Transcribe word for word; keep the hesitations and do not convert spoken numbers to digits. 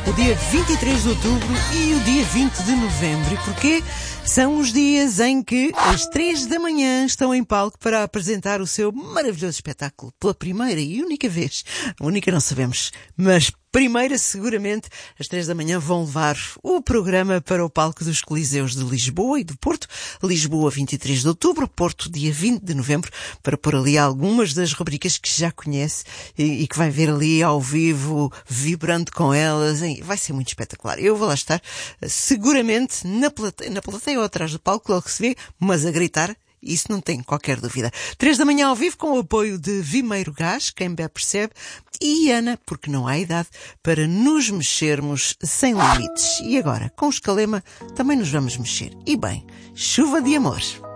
o dia vinte e três de outubro e o dia vinte de novembro. E porquê? São os dias em que, às três da manhã, estão em palco para apresentar o seu maravilhoso espetáculo. Pela primeira e única vez. A única não sabemos, mas primeira, seguramente, às três da manhã vão levar o programa para o palco dos Coliseus de Lisboa e do Porto. Lisboa, vinte e três de outubro, Porto, dia vinte de novembro, para pôr ali algumas das rubricas que já conhece e, e que vai ver ali ao vivo, vibrando com elas. Vai ser muito espetacular. Eu vou lá estar, seguramente, na plateia, na plateia ou atrás do palco, logo que se vê, mas a gritar. Isso não tem qualquer dúvida. Três da manhã ao vivo com o apoio de Vimeiro Gás, quem bebe percebe, e Ana, porque não há idade para nos mexermos sem limites. E agora, com o Escalema, também nos vamos mexer. E bem, chuva de amor.